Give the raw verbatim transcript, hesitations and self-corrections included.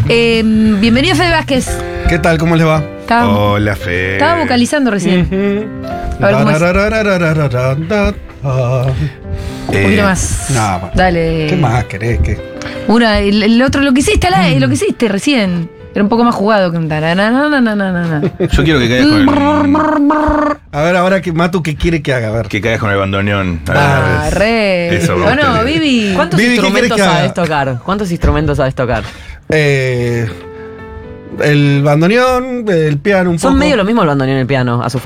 Eh, bienvenido Fede Vázquez. ¿Qué tal? ¿Cómo les va? Estaba, Hola, Fe. estaba vocalizando recién. Uh-huh. A ver cómo es. Un Un poquito más. No, bueno. Dale. ¿Qué más querés? ¿Qué? Una, el, el otro, lo que hiciste, la, lo que hiciste recién. Era un poco más jugado que un tarananananana. Yo quiero que caigas con el, A ver, ahora que Matu, ¿qué quiere que haga? A ver. que caigas con el bandoneón. Ah, Ah, re. Eso me Bueno, gustaría. Vivi. ¿Cuántos Vivi, ¿qué instrumentos querés que haga? sabes tocar? ¿Cuántos instrumentos sabes tocar? Eh, el bandoneón, el piano un Son poco. medio lo mismo el bandoneón y el piano, a su